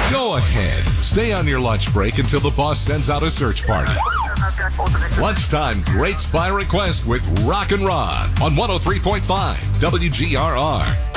Go ahead. Stay on your lunch break until the boss sends out a search party. Lunchtime Great Spy Request with Rock and Ron on 103.5 WGRR.